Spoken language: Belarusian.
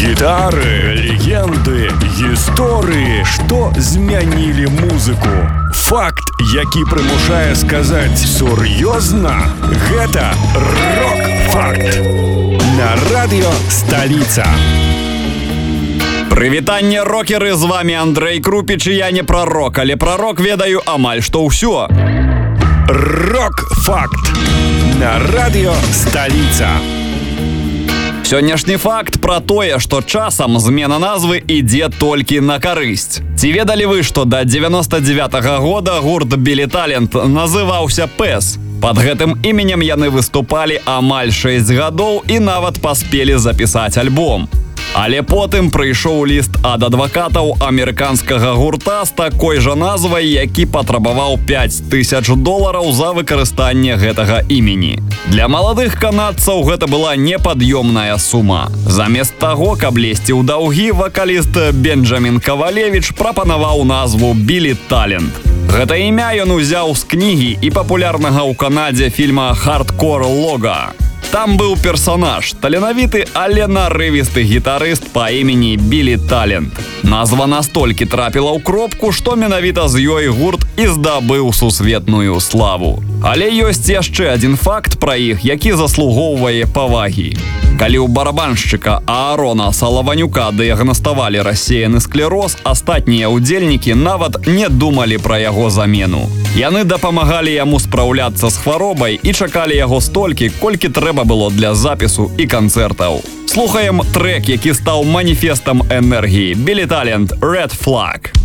Гітары, легенды, гісторыі, што змянілі музыку. Факт, які прымушае сказаць сур'ёзна, гэта рок-факт. На радыё Сталіца. Прывітанне, рокеры, з вами Андрэй Крупіч, і я не прарок, але пра рок ведаю амаль што ўсё. Рок-факт. На радыё Сталіца. Сённяшні факт пра тое, што часам змена назвы ідзе толькі на карысць. Ці ведалі вы, што да 99-го года гурт Billy Talent называўся PES? Пад гэтым іменем яны выступалі амаль 6 гадоў і нават паспелі запісаць альбом. Але потым прыйшоў ліст ад адвакатаў амерыканскага гурта з такой жа назвай, які патрабаваў $5000 за выкарыстанне гэтага імені. Для маладых канадцаў гэта была непад'ёмная сума. Замест таго, каб лезці ў даўгі, вакаліст Бенджамін Кавалевіч прапанаваў назву Billy Talent. Гэта імя ён узяў з кнігі і папулярнага ў Канадзе фільма «Хардкор Лога». Там быў персонаж, таленавіты, але нарывісты гітарыст па імені Billy Talent. Назва настолькі трапіла ў кропку, што менавіта з ёй гурт і здабыў сусветную славу. Але ёсць яшчэ адзін факт пра іх, які заслугоўвае павагі. Калі ў барабаншчыка Аарона Салаванюка дыягнаставалі рассеяны склероз, астатнія ўдзельнікі нават не думалі пра яго замену. Яны дапамагалі яму спраўляцца з хваробай і чакалі яго столькі, колькі трэба было для запісу і канцэртаў. Слухаем трэк, які стаў маніфестам энергіі. Billy Talent, Red Flag.